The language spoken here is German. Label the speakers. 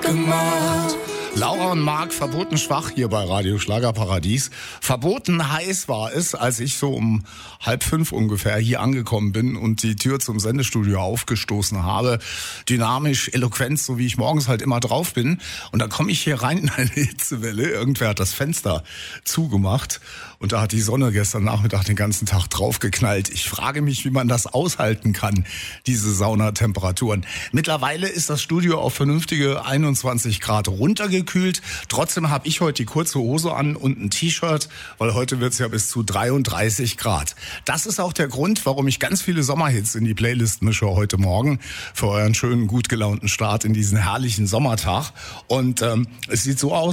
Speaker 1: gemacht.
Speaker 2: Laura und Marc, verboten schwach hier bei Radio Schlagerparadies. Verboten heiß war es, als ich so um 4:30 ungefähr hier angekommen bin und die Tür zum Sendestudio aufgestoßen habe. Dynamisch, eloquent, so wie ich morgens halt immer drauf bin. Und dann komme ich hier rein in eine Hitzewelle. Irgendwer hat das Fenster zugemacht und da hat die Sonne gestern Nachmittag den ganzen Tag draufgeknallt. Ich frage mich, wie man das aushalten kann, diese Saunatemperaturen. Mittlerweile ist das Studio auf vernünftige 21 Grad runtergekühlt. Trotzdem habe ich heute die kurze Hose an und ein T-Shirt, weil heute wird es ja bis zu 33 Grad. Das ist auch der Grund, warum ich ganz viele Sommerhits in die Playlist mische heute Morgen für euren schönen, gut gelaunten Start in diesen herrlichen Sommertag. Und es sieht so aus,